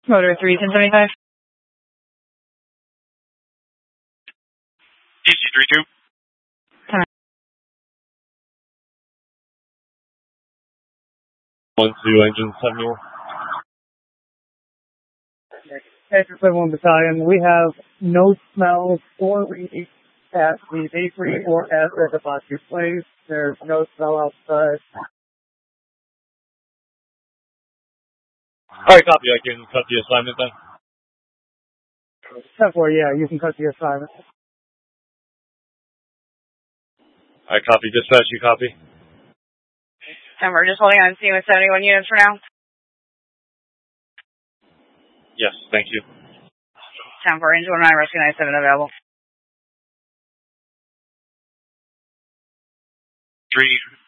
Motor 31075. DC-32. One two engine 71. Extra 1 Battalion, we have no smells or readings at the A34S at the Bosque Place. There's no smell outside. Alright, copy. I can cut the assignment then. 10-4, yeah, you can cut the assignment. Alright, copy. Dispatch, you copy? And we're just holding on scene with 71 units for now. Yes, thank you. 10-4, range 19, rescue 97 available. 3